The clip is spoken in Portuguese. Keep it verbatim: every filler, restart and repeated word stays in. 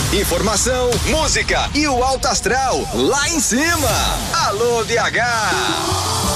Informação, música e o alto astral lá em cima. Alô, B H.